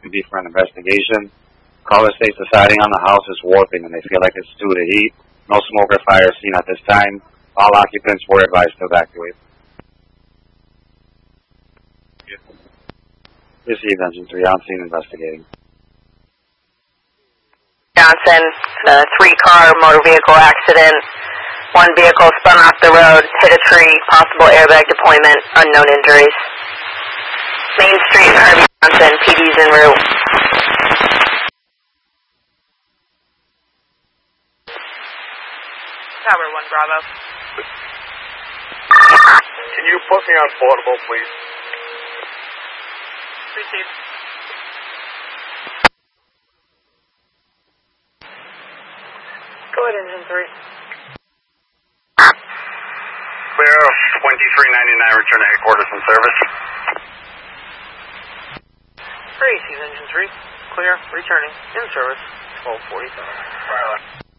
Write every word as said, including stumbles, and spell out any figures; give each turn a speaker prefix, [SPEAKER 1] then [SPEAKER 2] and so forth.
[SPEAKER 1] to be for an investigation. Caller states the siding on the house is warping and they feel like it's due to heat. No smoke or fire seen at this time. All occupants were advised to evacuate. Received, Engine three, on scene investigating.
[SPEAKER 2] Johnson, uh, three-car motor vehicle accident. One vehicle spun off the road, hit a tree, possible airbag deployment, unknown injuries. Main Street, Harvey Johnson, P D's en route.
[SPEAKER 3] Tower one Bravo.
[SPEAKER 4] Can you put me on portable, please?
[SPEAKER 3] Received. Go ahead, Engine three.
[SPEAKER 4] Clear, twenty-three ninety-nine, return to headquarters in service.
[SPEAKER 3] Received, Engine three. Clear, returning, in service, twelve forty-seven.